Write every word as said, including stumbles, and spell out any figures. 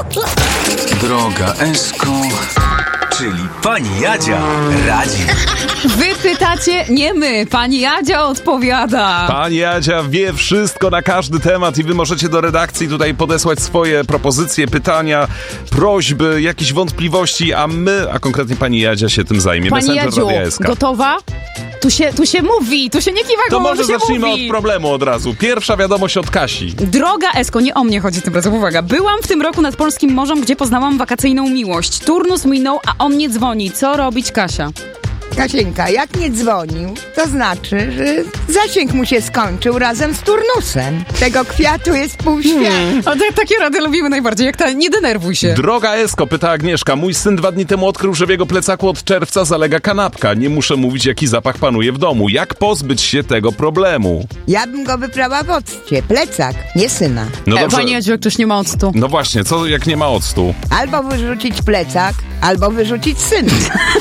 Droga Esko, czyli pani Jadzia radzi. Wy pytacie, nie my. Pani Jadzia odpowiada. Pani Jadzia wie wszystko na każdy temat i wy możecie do redakcji tutaj podesłać swoje propozycje, pytania, prośby, jakieś wątpliwości, a my, a konkretnie pani Jadzia się tym zajmie. Pani Jadziu, gotowa? Tu się, tu się mówi, tu się nie kiwa To głową, może tu się zacznijmy mówi. od problemu od razu. Pierwsza wiadomość od Kasi. Droga Esko, nie o mnie chodzi tym razem, uwaga. Byłam w tym roku nad Polskim Morzem, gdzie poznałam wakacyjną miłość. Turnus minął, a on nie dzwoni. Co robić, Kasia? Kasieńka, jak nie dzwonił, to znaczy, że zasięg mu się skończył razem z turnusem. Tego kwiatu jest pół świata. Hmm. O, te, takie rady lubimy najbardziej, jak ta, nie denerwuj się. Droga Esko, pyta Agnieszka. Mój syn dwa dni temu odkrył, że w jego plecaku od czerwca zalega kanapka. Nie muszę mówić, jaki zapach panuje w domu. Jak pozbyć się tego problemu? Ja bym go wyprała w occie. Plecak, nie syna. No E, dobrze. Pani Jadziu, jak ktoś nie ma octu. No właśnie, co jak nie ma octu? Albo wyrzucić plecak, albo wyrzucić syna.